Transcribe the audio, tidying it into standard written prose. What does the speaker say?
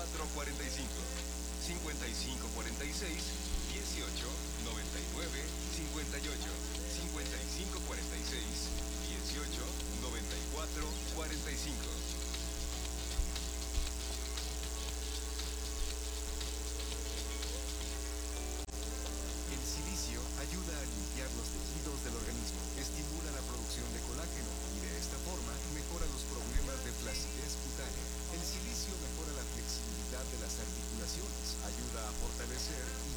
45. 5546 18 99 58. 5546 18 94 45. El silicio ayuda a limpiar los tejidos del organismo, estimula la producción de colágeno y de esta forma mejora los problemas de flacidez cutánea. El silicio mejora la flexibilidad de las articulaciones, ayuda a fortalecer